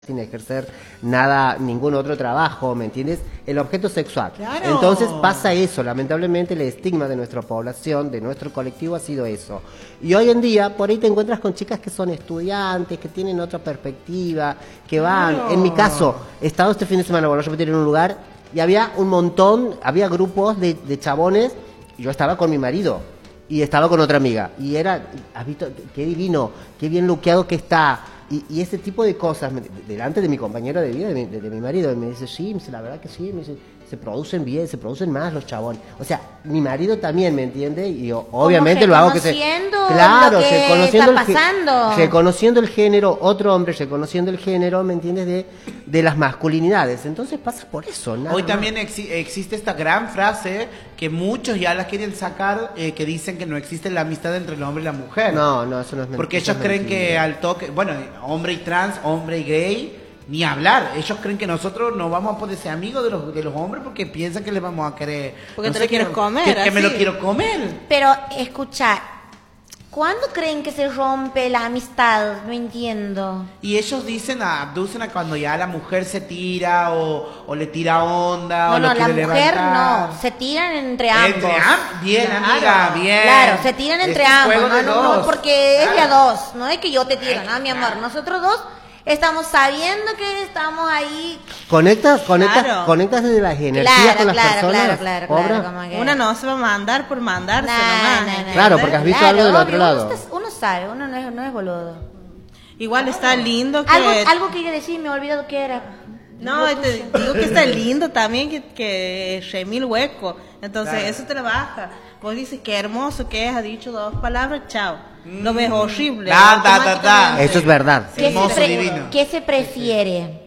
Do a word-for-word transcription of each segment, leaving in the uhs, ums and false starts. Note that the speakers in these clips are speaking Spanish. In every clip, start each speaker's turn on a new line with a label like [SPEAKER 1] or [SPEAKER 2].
[SPEAKER 1] sin ejercer nada, ningún otro trabajo, ¿me entiendes? El objeto sexual.
[SPEAKER 2] Claro.
[SPEAKER 1] Entonces pasa eso, lamentablemente el estigma de nuestra población, de nuestro colectivo ha sido eso. Y hoy en día por ahí te encuentras con chicas que son estudiantes, que tienen otra perspectiva, que van,
[SPEAKER 2] Claro.
[SPEAKER 1] en mi caso, he estado este fin de semana, bueno, yo me en un lugar y había un montón, había grupos de, de chabones, y yo estaba con mi marido y estaba con otra amiga y era, ¿has visto? Qué divino, qué bien luqueado que está. Y, y ese tipo de cosas, me, delante de mi compañero de vida, de mi, de, de mi marido, y me dice, sí, me dice, la verdad que sí, me dice, se producen bien, se producen más los chabones. O sea, mi marido también, ¿me entiende? Y yo, obviamente lo hago que se...
[SPEAKER 3] Claro, lo que reconociendo está pasando.
[SPEAKER 1] El, reconociendo el género, otro hombre reconociendo el género, ¿me entiendes? De, de las masculinidades. Entonces pasa por eso, nada
[SPEAKER 2] Hoy
[SPEAKER 1] más.
[SPEAKER 2] también exi existe esta gran frase que muchos ya la quieren sacar, eh, que dicen que no existe la amistad entre el hombre y la mujer.
[SPEAKER 1] No, no, eso no es mentira.
[SPEAKER 2] Porque ellos creen que al toque, bueno, hombre y trans, hombre y gay, ni hablar. Ellos creen que nosotros no vamos a poder ser amigos de los, de los hombres porque piensan que les vamos a querer.
[SPEAKER 4] Porque
[SPEAKER 2] no
[SPEAKER 4] te
[SPEAKER 2] sé,
[SPEAKER 4] lo quieres
[SPEAKER 2] que,
[SPEAKER 4] comer,
[SPEAKER 2] Que, que me
[SPEAKER 4] así.
[SPEAKER 2] lo quiero comer.
[SPEAKER 3] Pero, escucha, ¿cuándo creen que se rompe la amistad? No entiendo.
[SPEAKER 2] Y ellos dicen, abducen a cuando ya la mujer se tira o, o le tira onda
[SPEAKER 3] No,
[SPEAKER 2] o lo
[SPEAKER 3] no, la
[SPEAKER 2] quiere
[SPEAKER 3] mujer
[SPEAKER 2] levantar.
[SPEAKER 3] no, se tiran entre ambos.
[SPEAKER 2] Entre ambos, bien,
[SPEAKER 3] Claro.
[SPEAKER 2] amiga, bien.
[SPEAKER 3] Claro, se tiran entre
[SPEAKER 2] Es un
[SPEAKER 3] ambos,
[SPEAKER 2] juego
[SPEAKER 3] no,
[SPEAKER 2] de
[SPEAKER 3] no, no,
[SPEAKER 2] dos.
[SPEAKER 3] porque es de a
[SPEAKER 2] Claro.
[SPEAKER 3] dos, no es que yo te tiro, no, mi amor, nosotros dos estamos sabiendo que estamos ahí.
[SPEAKER 1] Conectas, conectas,
[SPEAKER 4] Claro.
[SPEAKER 1] conectas desde las energías
[SPEAKER 3] Claro,
[SPEAKER 1] con las
[SPEAKER 3] claro,
[SPEAKER 1] personas.
[SPEAKER 3] claro, claro,
[SPEAKER 1] Cobra.
[SPEAKER 3] claro, como que-
[SPEAKER 4] Una no se va a mandar por mandarse
[SPEAKER 3] Nah,
[SPEAKER 4] nomás.
[SPEAKER 3] nah, nah.
[SPEAKER 1] Claro, porque has visto algo del otro
[SPEAKER 3] obvio,
[SPEAKER 1] lado.
[SPEAKER 3] Uno, está- uno sabe, uno no es, no es boludo.
[SPEAKER 4] Igual está lindo que...
[SPEAKER 3] Algo, algo quería decir, me he olvidado qué era.
[SPEAKER 4] No, te digo que está lindo también que, que remil hueco. Entonces,
[SPEAKER 2] Claro.
[SPEAKER 4] eso trabaja. Vos dices que hermoso que es, ha dicho dos palabras, chao. Lo ves horrible.
[SPEAKER 2] Da, da, da, da.
[SPEAKER 4] automáticamente.
[SPEAKER 1] Eso es verdad.
[SPEAKER 3] ¿Qué,
[SPEAKER 2] Hermoso,
[SPEAKER 3] se pre-
[SPEAKER 2] divino.
[SPEAKER 3] ¿Qué se prefiere?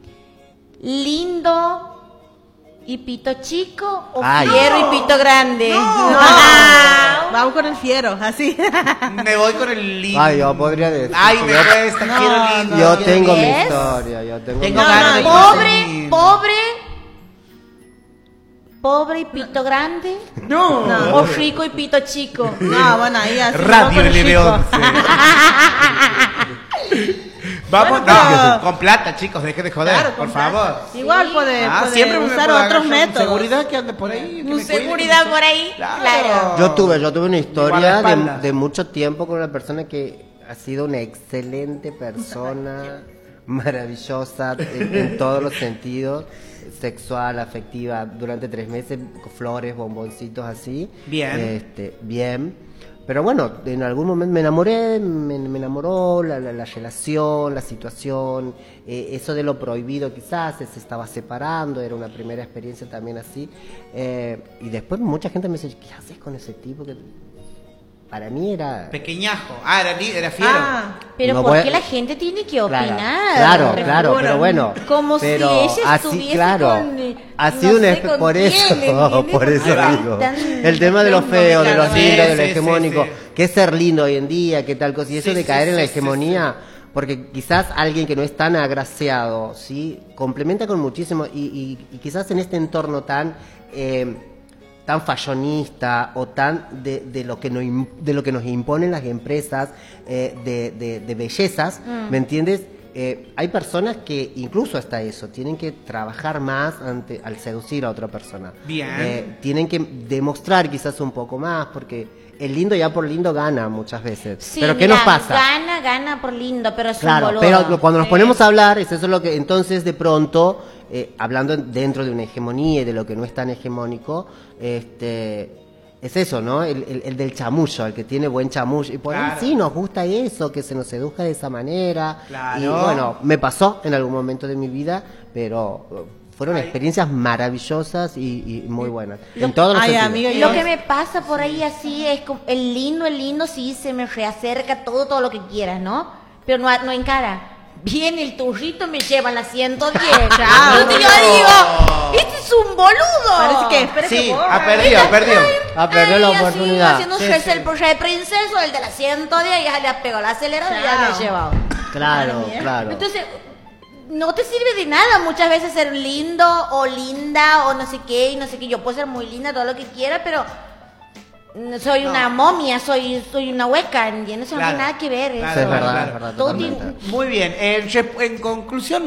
[SPEAKER 3] ¿Lindo y pito chico o
[SPEAKER 1] Ay.
[SPEAKER 3] fiero y pito grande?
[SPEAKER 4] No.
[SPEAKER 3] Ah.
[SPEAKER 4] Vamos con el fiero, así.
[SPEAKER 2] Me voy con el lindo.
[SPEAKER 1] Ay, yo podría decir.
[SPEAKER 2] Ay, me
[SPEAKER 1] yo,
[SPEAKER 2] cuesta,
[SPEAKER 4] No,
[SPEAKER 2] quiero lindo.
[SPEAKER 1] yo
[SPEAKER 2] quiero
[SPEAKER 1] tengo mi
[SPEAKER 3] ¿Ves?
[SPEAKER 1] historia, yo tengo,
[SPEAKER 2] Tengo
[SPEAKER 1] mi...
[SPEAKER 4] No,
[SPEAKER 2] ganas de
[SPEAKER 4] no,
[SPEAKER 3] Pobre,
[SPEAKER 2] conseguir.
[SPEAKER 3] pobre, pobre y pito grande.
[SPEAKER 2] No.
[SPEAKER 3] O rico y pito chico.
[SPEAKER 4] No, bueno, ahí así.
[SPEAKER 2] Radio
[SPEAKER 4] vamos con el
[SPEAKER 2] L B
[SPEAKER 4] chico.
[SPEAKER 2] once. Vamos,
[SPEAKER 4] Bueno,
[SPEAKER 2] no,
[SPEAKER 4] pero-
[SPEAKER 2] con plata, chicos, deje de joder,
[SPEAKER 4] Claro,
[SPEAKER 2] por
[SPEAKER 4] con
[SPEAKER 2] favor.
[SPEAKER 4] plata. Igual puede,
[SPEAKER 2] Ah,
[SPEAKER 4] puede
[SPEAKER 2] siempre me
[SPEAKER 4] usar
[SPEAKER 2] puedo
[SPEAKER 4] otros
[SPEAKER 2] agarrar un
[SPEAKER 4] métodos.
[SPEAKER 2] seguridad que ande por ahí. que
[SPEAKER 3] Un
[SPEAKER 2] me cuide,
[SPEAKER 3] seguridad
[SPEAKER 2] que me-
[SPEAKER 3] por ahí, claro.
[SPEAKER 1] Yo tuve, yo tuve una historia de,
[SPEAKER 2] Guardaespaldas.
[SPEAKER 1] de mucho tiempo con una persona que ha sido una excelente persona, maravillosa en, en todos los sentidos, sexual, afectiva, durante tres meses, flores, bomboncitos así.
[SPEAKER 2] Bien.
[SPEAKER 1] Este, bien. Pero bueno, en algún momento me enamoré, me, me enamoró la, la, la relación, la situación, eh, eso de lo prohibido quizás, se estaba separando, era una primera experiencia también así. Eh, y después mucha gente me dice, ¿qué haces con ese tipo? Que para mí era...
[SPEAKER 2] Pequeñajo. Ah, era, li- era fiero.
[SPEAKER 4] Ah,
[SPEAKER 3] Pero
[SPEAKER 1] No
[SPEAKER 3] ¿por
[SPEAKER 1] voy-
[SPEAKER 3] qué la gente tiene que
[SPEAKER 1] Claro,
[SPEAKER 3] opinar?
[SPEAKER 1] claro,
[SPEAKER 3] Re-
[SPEAKER 1] claro, pero bueno.
[SPEAKER 3] Como
[SPEAKER 1] pero
[SPEAKER 3] si ella
[SPEAKER 1] así,
[SPEAKER 3] estuviese
[SPEAKER 1] claro,
[SPEAKER 3] con, eh,
[SPEAKER 1] ha
[SPEAKER 3] no
[SPEAKER 1] sido una
[SPEAKER 3] sé
[SPEAKER 1] espe-
[SPEAKER 3] con
[SPEAKER 1] por
[SPEAKER 3] quién,
[SPEAKER 1] eso,
[SPEAKER 3] ¿entiendes?
[SPEAKER 1] por eso
[SPEAKER 2] Ahí va.
[SPEAKER 1] digo.
[SPEAKER 3] Tan-
[SPEAKER 1] El tema de lo feo, de lo
[SPEAKER 4] Sí,
[SPEAKER 1] lindo, de lo
[SPEAKER 2] sí, sí,
[SPEAKER 1] hegemónico,
[SPEAKER 2] sí.
[SPEAKER 1] qué es ser lindo hoy en día, qué tal cosa, y eso
[SPEAKER 2] Sí,
[SPEAKER 1] de
[SPEAKER 2] sí,
[SPEAKER 1] caer en la
[SPEAKER 2] sí, sí,
[SPEAKER 1] hegemonía, porque quizás alguien que no es tan agraciado, sí, complementa con muchísimo, y, y, y quizás en este entorno tan eh, tan fashionista o tan de, de lo que nos im- de lo que nos imponen las empresas eh, de, de, de bellezas,
[SPEAKER 3] Mm.
[SPEAKER 1] ¿me entiendes? Eh, hay personas que incluso hasta eso tienen que trabajar más ante, al seducir a otra persona.
[SPEAKER 2] Bien.
[SPEAKER 1] Eh, tienen que demostrar quizás un poco más porque el lindo ya por lindo gana muchas veces.
[SPEAKER 3] Sí,
[SPEAKER 1] pero ¿qué
[SPEAKER 3] mira,
[SPEAKER 1] nos pasa?
[SPEAKER 3] Gana, gana por lindo, pero es un
[SPEAKER 1] Claro,
[SPEAKER 3] boludo.
[SPEAKER 1] pero lo- cuando nos ponemos a hablar, es eso lo que entonces de pronto, eh, hablando dentro de una hegemonía y de lo que no es tan hegemónico, este, es eso, ¿no? El, el- el del chamullo, el que tiene buen chamullo. Y por ahí
[SPEAKER 2] Claro.
[SPEAKER 1] sí nos gusta eso, que se nos seduzca de esa manera.
[SPEAKER 2] Claro.
[SPEAKER 1] Y bueno, me pasó en algún momento de mi vida, pero eh, fueron
[SPEAKER 2] Ay.
[SPEAKER 1] experiencias maravillosas y, y muy buenas. En todos los
[SPEAKER 4] Ay,
[SPEAKER 1] sentidos.
[SPEAKER 4] amiga,
[SPEAKER 3] Lo que me pasa por ahí así es como el lindo, el lindo sí se me reacerca todo, todo lo que quieras, ¿no? Pero no, no encara. Viene el turrito, me llevan la ciento diez.
[SPEAKER 4] Chao.
[SPEAKER 3] Entonces yo digo, este es un boludo.
[SPEAKER 4] Parece que espera
[SPEAKER 2] Sí,
[SPEAKER 4] que vos.
[SPEAKER 2] ha perdido, ha perdido.
[SPEAKER 1] Ah, perdió la
[SPEAKER 3] Ay, así,
[SPEAKER 1] oportunidad.
[SPEAKER 3] haciendo
[SPEAKER 2] Sí,
[SPEAKER 3] un
[SPEAKER 2] sí.
[SPEAKER 3] el proyecto de princeso, el de la ciento diez, ya le ha pegado la aceleradora y ya me ha
[SPEAKER 4] Chao.
[SPEAKER 3] llevado.
[SPEAKER 1] Claro,
[SPEAKER 4] Madre mía.
[SPEAKER 1] claro.
[SPEAKER 3] Entonces, no te sirve de nada muchas veces ser lindo o linda o no sé qué y no sé qué. Yo puedo ser muy linda, todo lo que quiera, pero soy
[SPEAKER 2] No.
[SPEAKER 3] una momia, soy soy una hueca, ¿entiendes? Eso
[SPEAKER 2] Claro.
[SPEAKER 3] no tiene nada que ver.
[SPEAKER 2] Claro,
[SPEAKER 3] eso.
[SPEAKER 1] Sí, es verdad,
[SPEAKER 2] claro.
[SPEAKER 1] es verdad.
[SPEAKER 3] Todo
[SPEAKER 1] totalmente.
[SPEAKER 3] tiene-
[SPEAKER 2] Muy bien, eh, en conclusión,